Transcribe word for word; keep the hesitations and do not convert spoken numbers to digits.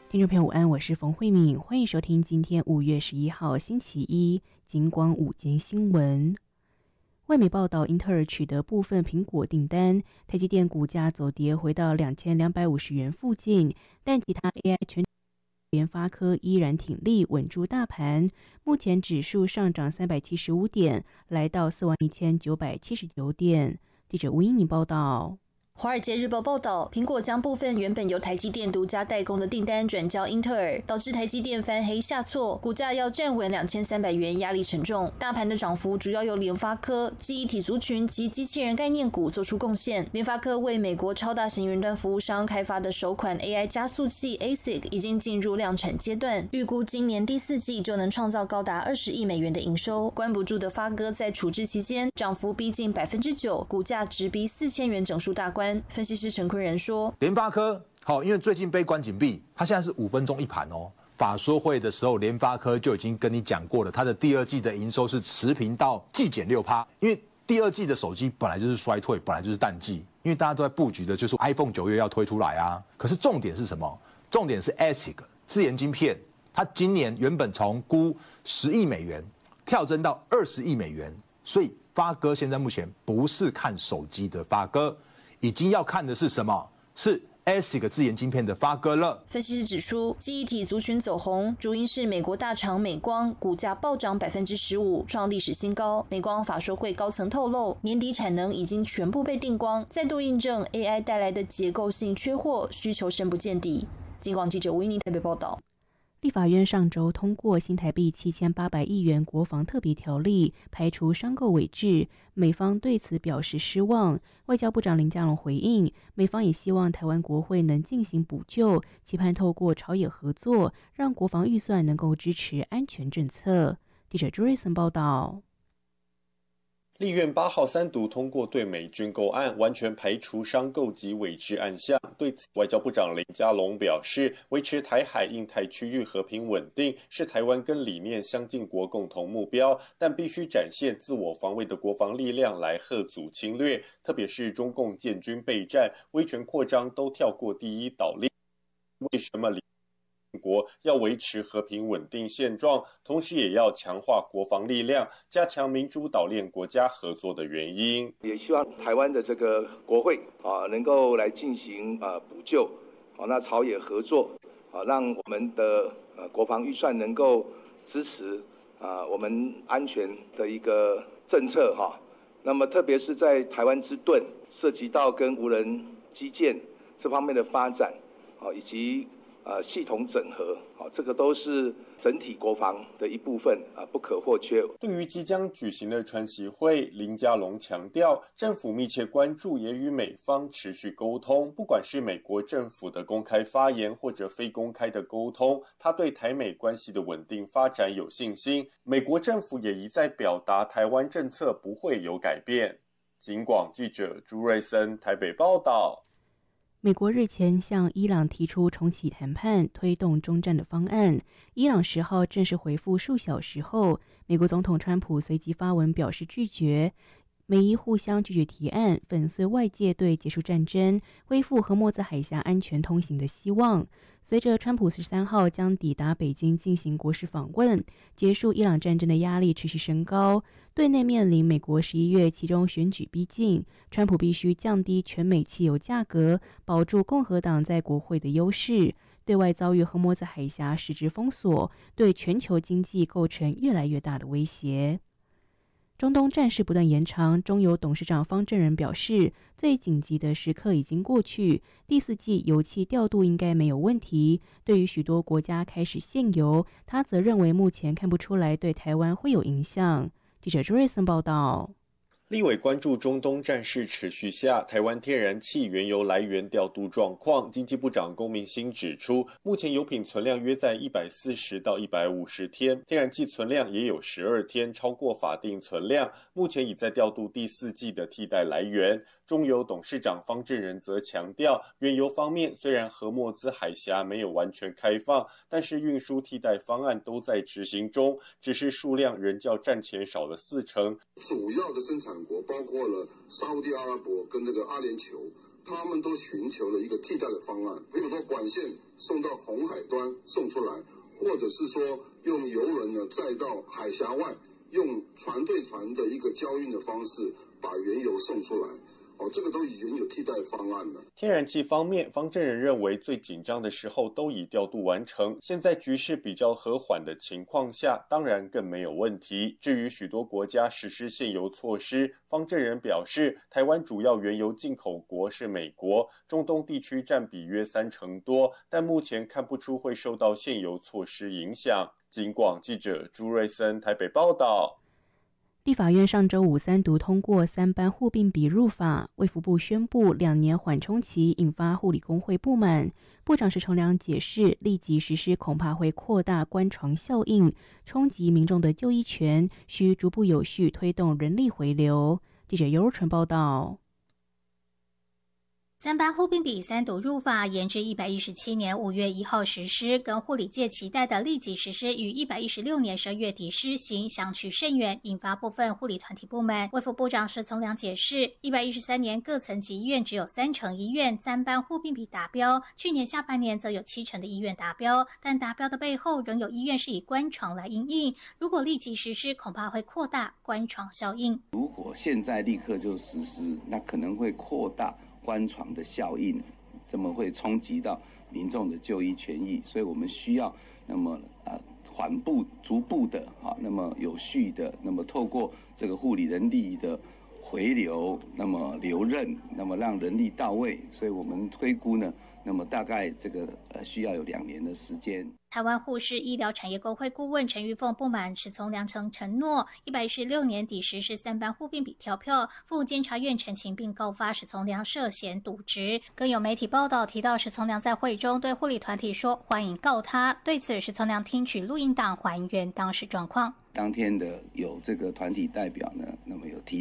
听众朋友午安，我是冯慧敏，欢迎收听今天五月十一号星期一金光午间新闻。外媒报道，英特尔取得部分苹果订单，台积电股价走跌回到两千两百五十元附近，但其他 A I 全联发科依然挺立稳住大盘，目前指数上涨三百七十五点，来到四万一千九百七十九点。记者吴英妮报道。 华尔街日报报道，苹果将部分原本由台积电独家代工的订单转交英特尔，导致台积电翻黑下挫，股价要站稳两千三百元，压力沉重。大盘的涨幅主要由联发科、记忆体族群及机器人概念股做出贡献。联发科为美国超大型云端服务商开发的首款 A I 加速器 A S I C 已经进入量产阶段，预估今年第四季就能创造高达二十亿美元的营收。关不住的发哥在处置期间涨幅逼近百分之九，股价直逼四千元整数大关。分析师陈坤仁说， 联发科好，因为最近被关紧闭，它现在是五分钟一盘哦。法说会的时候，联发科就已经跟你讲过了，它的第二季的营收是持平到季减六趴，因为第二季的手机本来就是衰退，本来就是淡季，因为大家都在布局的就是 iPhone 九月要推出来啊。可是重点是什么？重点是 A S I C 自研晶片，它今年原本从估十亿美元跳增到二十亿美元，所以发哥现在目前不是看手机的发哥。已经要看的是什么？是 A S I C 自研晶片的发哥了。 分析师指出，记忆体族群走红，主因是美国大厂美光股价暴涨百分之十五，创历史新高。美光法说会高层透露，年底产能已经全部被订光，再度印证 A I 带来的结构性缺货，需求深不见底。金广记者吴依妮台北报道。 立法院上周通过新台币七千八百亿元国防特别条例，排除商购伪制，美方对此表示失望。外交部长林佳龙回应，美方也希望台湾国会能进行补救，期盼透过朝野合作，让国防预算能够支持安全政策。记者朱瑞森报道。 立院八号三读通过对美军购案，完全排除商购及伪制案项。对此，外交部长林佳龙表示，维持台海、印太区域和平稳定是台湾跟理念相近国共同目标，但必须展现自我防卫的国防力量来嚇阻侵略，特别是中共建军备战、威权扩张都跳过第一岛链。为什么国要维持和平稳定现状，同时也要强化国防力量，加强民主岛链国家合作的原因。 也希望台湾的这个国会啊，能够来进行啊补救，啊，那朝野合作，啊，让我们的呃国防预算能够支持啊我们安全的一个政策哈。那么特别是在台湾之盾涉及到跟无人机舰这方面的发展，啊，以及呃，系统整合，好，这个都是整体国防的一部分啊，不可或缺。 对于即将举行的川习会，林佳龙强调，政府密切关注，也与美方持续沟通。不管是美国政府的公开发言，或者非公开的沟通，他对台美关系的稳定发展有信心。美国政府也一再表达，台湾政策不会有改变。警广记者朱瑞森台北报道。 美国日前向伊朗提出重启谈判、推动终战的方案。伊朗十号正式回复数小时后，美国总统川普随即发文表示拒绝。美伊互相拒绝提案，粉碎外界对结束战争、恢复荷默兹海峡安全通行的希望。随着川普十三号将抵达北京进行国事访问，结束伊朗战争的压力持续升高。对内面临美国十一月期中选举逼近，川普必须降低全美汽油价格，保住共和党在国会的优势。对外遭遇荷默兹海峡实质封锁，对全球经济构成越来越大的威胁。中东战事不断延长，中油董事长方正仁表示，最紧急的时刻已经过去，第四季油气调度应该没有问题。对于许多国家开始限油，他则认为目前看不出来对台湾会有影响。记者朱瑞森报道。 立委关注中东战事持续下，台湾天然气原油来源调度状况。经济部长龚明鑫指出，目前油品存量约在一百四十到一百五十天，天然气存量也有十二天，超过法定存量。目前已在调度第四季的替代来源。中油董事长方正仁则强调，原油方面虽然荷默兹海峡没有完全开放，但是运输替代方案都在执行中，只是数量仍较战前少了四成。 主要的生产国包括了沙烏地阿拉伯跟这个阿联酋， 他们都寻求了一个替代的方案，比如说管线送到红海端送出来，或者是说用邮轮呢再到海峡外，用船对船的一个交运的方式把原油送出来。哦，这个都已经有替代方案了。 天然气方面，方正人认为最紧张的时候都已调度完成，现在局势比较和缓的情况下，当然更没有问题。至于许多国家实施限油措施，方正人表示，台湾主要原油进口国是美国，中东地区占比约三成多，但目前看不出会受到限油措施影响。警广记者朱瑞森台北报道。 立法院上周五三读通过三班护病比入法，卫福部宣布两年缓冲期，引发护理工会不满。部长石崇良解释，立即实施恐怕会扩大关床效应，冲击民众的就医权，需逐步有序推动人力回流。记者尤若纯报道。 三班护病比三读入法，延至一百一十七年五月一号实施，跟护理界期待的立即实施于一百一十六年十二月底施行相去甚远，引发部分护理团体不满。卫福部长石从良解释，一百一十三年各层级医院只有三成医院三班护病比达标，去年下半年则有七成的医院达标，但达标的背后仍有医院是以关床来因应，如果立即实施，恐怕会扩大关床效应。 如果现在立刻就实施，那可能会扩大关床的效应，这么会冲击到民众的就医权益，所以我们需要那么呃缓步、逐步的啊，那么有序的，那么透过这个护理人力的回流，那么留任，那么让人力到位，所以我们推估呢，那么大概这个呃需要有两年的时间。 台湾护士医疗产业工会顾问陈玉凤不满石从良曾承诺一百一十六年底实施三班护病比跳票，副监察院陈情并告发石从良涉嫌渎职。更有媒体报道提到石从良在会中对护理团体说欢迎告他，对此石从良听取录音档还原当时状况。 当天的有这个团体代表呢，那么有提